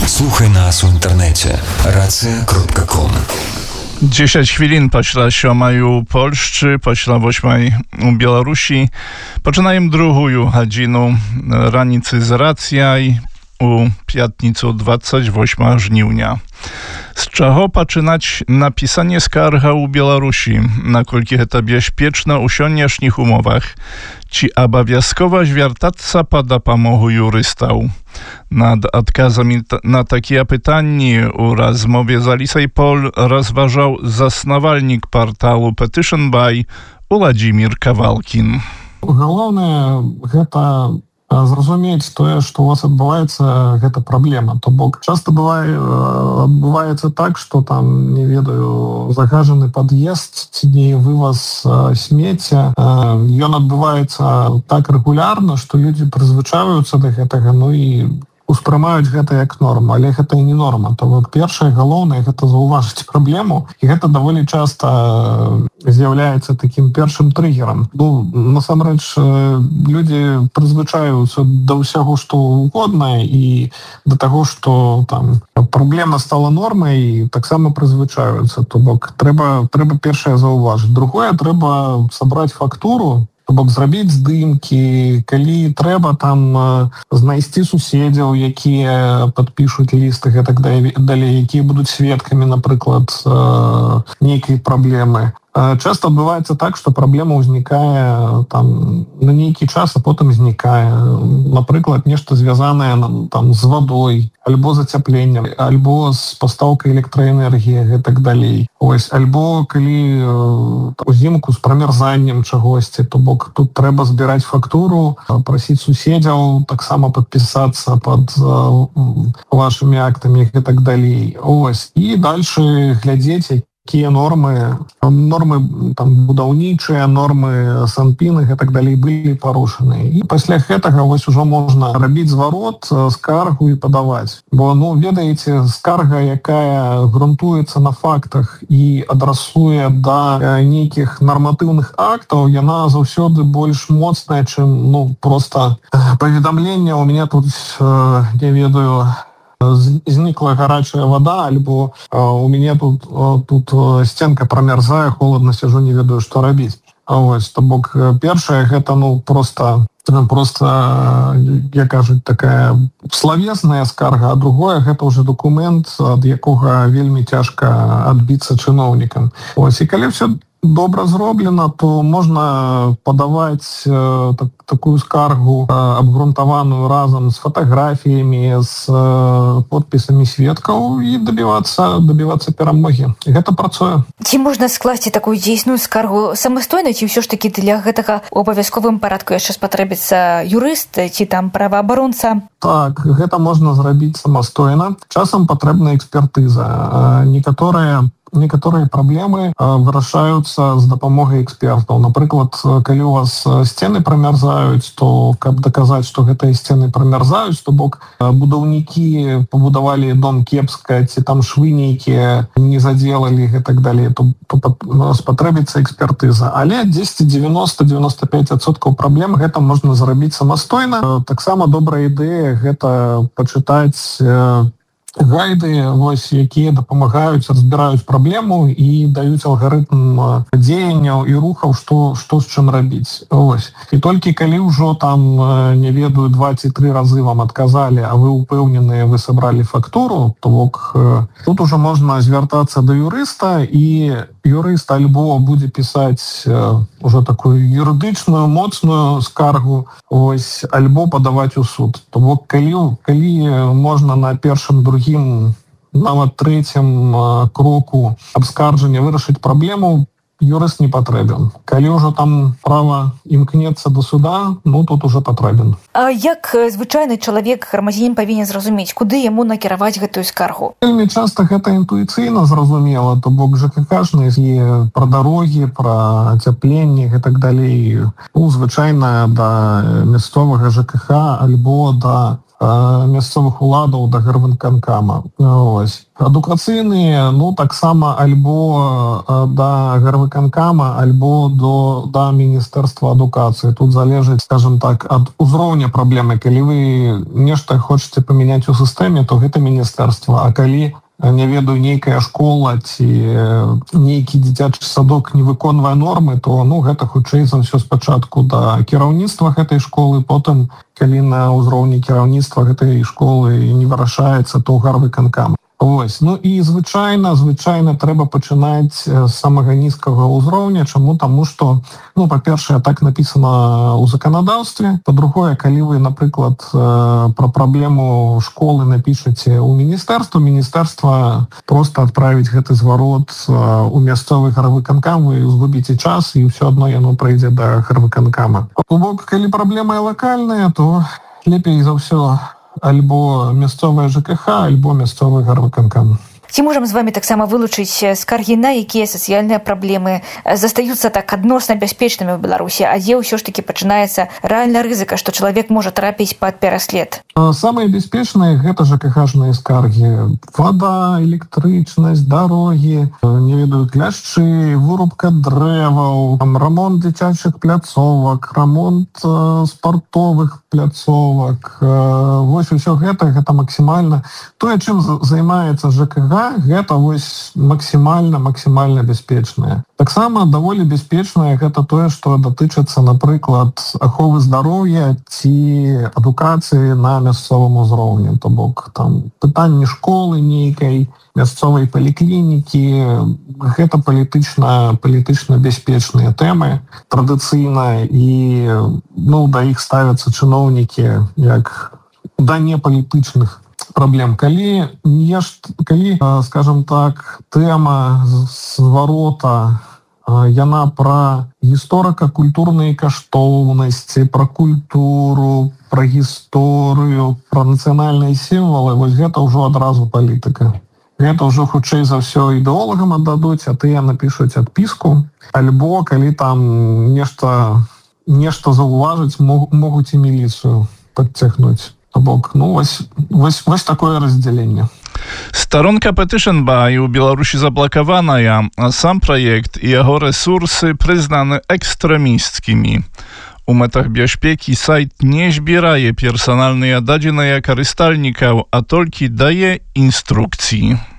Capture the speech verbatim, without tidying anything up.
Слухай нас у інтэрнэце рацыя кропка ком. dziesięć chwilin пасля сёмай у Польшчы, пасля восьмай у Беларусі. Пачынаем другую гадзіну раніцы з рацыяй у пятніцу двадцять восьмага жніўня. З чаго пачынаць напісанне скарга ў Беларусі? Наколькі гэта бяспечна ў сённяшніх умовах? Ці абавязкова звяртацца па дапамогу юрыстаў? Над адказамі на такія пытанні у размове з Алісай Пол разважаў заснавальнік парталу Petition Buy Уладзімір Кавалкін. Галоўнае гэта зразумець тое, што у вас адбываецца, гэта праблема. То бок часта бывае адбываецца так, што там, не ведаю, загажаны пад'езд ці не вываз смецця. Ён адбываецца так рэгулярна, што людзі прызвычаюцца да гэтага, ну і успрымаюць гэта як норма, але гэта і не норма. То бок першае галоўнае гэта заўважыць праблему, і гэта даволі часта з'яўляецца такім першым трыгерам. Ну, насамрэч, людзі прызвычаюцца да ўсяго, што угодна, і да таго, што там праблема стала нормай, і таксама прызвычаюцца. То бок трэба, трэба першае заўважыць. Другое, трэба сабраць фактуру, то бок зрабіць здымкі, калі трэба там знайсці суседзяў, якія падпішуць лісты, гэтак далей, якія будуць сведкамі, напрыклад, нейкай праблемы. Часто адбываецца так, што праблема ўзнікае там на нейкі час, а потым знікае. Напрыклад, нешта звязанае там з вадой, альбо зацяпленнем, альбо з пастаўкай электраэнергіі, гэтак далей. Ось, альбо калі узімку з прамярзаннем чагосьці, то бок тут трэба збіраць фактуру, прасіць суседзяў таксама падпісацца пад вашымі актамі, гэтак далей. Ось, і дальше глядзець, якія нормы, нормы там будаўнічыя, нормы санпіны, гэтак далей былі парушаны. І пасля гэтага вось ужо можна рабіць зварот, скаргу і падаваць. Бо, ну, ведаеце, скарга, якая грунтуецца на фактах і адрасуе да нейкіх нарматыўных актаў, яна заўсёды больш моцная, чым, ну, проста паведамленне, у мяне тут, не ведаю, знікла гарачая вода, альбо у мяне тут, тут сценка прамярзае, холодна сяжу, не ведаю, што рабіць. Ось, то бок першае, гэта, ну, просто, просто, як кажуць, такая славесная скарга, а другое, гэта ўжо документ, ад якога вельмі цяжка адбіцца чыноўнікам. Ось, і калі ўсё добра зроблена, то можна падаваць э, так, такую скаргу, э, абгрунтаваную разам з фатаграфіямі, з э, подпісамі сведкаў і дабівацца, дабівацца перамогі. І гэта працуе. Ці можна скласці такую дзейсную скаргу самастойна, ці ўсё ж такі для гэтага ў абавязковым парадку яшчэ спатрэбіцца юрыст ці там праваабаронца? Так, гэта можна зрабіць самастойна. Часам патрэбна экспертыза. Э, некаторыя Некаторыя праблемы вырашаюцца з дапамогай экспертаў. Напрыклад, калі у вас сцены прамярзаюць, то каб даказаць, што гэтыя сцены прамярзаюць, то бок будаўнікі пабудавалі дом кепска, ці там швы нейкія не задзелалі, гэтак далей, то, то спатрэбіцца экспертыза. Але дзесьці дзевяносто - дзевяносто пять адсоткаў праблем гэта можна зрабіць самастойна. Таксама добрая ідэя гэта пачытаць гайды, вось, якія дапамагаюць, разбіраюць праблему і даюць алгарытм дзеянняў і рухаў, што, што з чым рабіць. Ось. І толькі калі ўжо там, не ведаю, два ці тры разы вам адказалі, а вы ўпэўненыя, вы сабралі фактуру, то бок тут ужо можна звяртацца да юрыста, і юрыст альбо будзе пісаць ужо такую юрыдычную, моцную скаргу, ось, альбо падаваць у суд. То бок калі, калі можна на першым, другім, нават трэцім кроку абскарджання вырашыць праблему, юрыст не патрэбен. Калі ўжо там права імкнецца до суда, ну тут уже патрэбен. А як звычайны чалавек, грамадзянін павінен зразумець, куды яму накіраваць гэтую скаргу? Вельмі часта гэта інтуіцыйна зразумела, то бок ЖКХ-шны і пра дарогі, пра ацяпленне і так далей. Ну, звычайна да мясцовага ЖКХ альбо да мясцовых уладаў да гарвыканкама. Ось. Адукацыйныя, ну, таксама альбо да гарвыканкама, альбо до, да Міністэрства адукацыі. Тут залежыць, скажем так, ад узроўня праблемы. Калі вы нешта хочаце памяняць у сістэме, то гэта міністэрства. А калі, не ведаю, нейкая школа ці нейкі дзіцячы садок не выконвае нормы, то, ну, гэта хутчэй за ўсё спачатку да кіраўніцтва гэтай школы, потым, калі на ўзроўні кіраўніцтва гэтай школы не вырашаецца, то гарвыканкам. Ось. Ну і звычайна, звычайна трэба пачынаць з самага нізкага ўзроўня. Чаму? Таму што, ну, па-першае, так напісана ў заканадаўстве. Па-другое, калі вы, напрыклад, пра праблему школы напішаце ў міністэрства, міністэрства проста адправіць гэты зварот у мясцовы гарвыканкам, вы згубіце час, і ўсё адно яно прыйдзе да гарвыканкама. То бок, калі праблема лакальная, то лепей за ўсё альбо мясцовая ЖКХ, альбо мясцовы гарвыканкам. Ці можам з вамі таксама вылучыць скаргі на якія сацыяльныя праблемы застаюцца так адносна бяспечнымі ў Беларусі, а дзе ўсё ж такі пачынаецца рэальна рызыка, што чалавек можа трапіць пад пераслед? Самыя бяспечныя гэта ЖКХ-жныя скаргі. Вада, электрычнасць, дарогі, не ведаю, кляшчы, вырубка дрэваў, рамонт дзіцячых пляцовак, рамонт спартовых пляцовак. Вось усё гэта, гэта максімальна. Тое, чым займаецца ЖКХ, гэта вось максімальна, максімальна бяспечнае. Таксама даволі бяспечнае гэта тое, што датычыцца, напрыклад, аховы здароўя ці адукацыі на мясцовым узроўні. То бок, там, пытанні школы нейкай, мясцовай паліклінікі, гэта палітычна, палітычна бяспечныя тэмы традыцыйна, і, ну, да іх ставяцца чыноўнікі як да непалітычных праблем. Калі, калі, скажем так, тэма зварота, яна пра гісторыка-культурныя каштоўнасці, пра культуру, пра гісторыю, пра нацыянальныя сімвалы, вось гэта ўжо адразу палітыка. Гэта ўжо хутчэй за ўсё ідэолагам аддадуць, а тыя напішуць адпіску. Альбо, калі там нешта, нешта заўважыць, могуць і міліцыю падцягнуць. Бок, ну, вось, вось, вось такое раздзяленне. Старонка Petition Buy у Беларусі заблакаваная, а сам праект і яго рэсурсы прызнаны экстрэмісцкімі. У мэтах бяспекі сайт не збірае персанальныя дадзеныя карыстальнікаў, а толькі дае інструкцыі.